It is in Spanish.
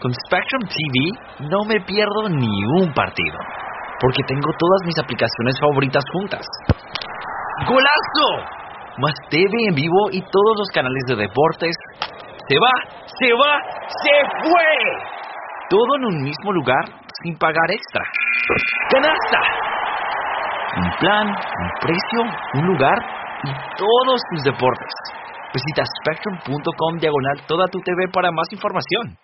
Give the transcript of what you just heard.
Con Spectrum TV no me pierdo ni un partido, porque tengo todas mis aplicaciones favoritas juntas. ¡Golazo! Más TV en vivo y todos los canales de deportes. ¡Se fue! Todo en un mismo lugar, sin pagar extra. ¡Canasta! Un plan, un precio, un lugar y todos tus deportes. Visita spectrum.com/toda tu TV para más información.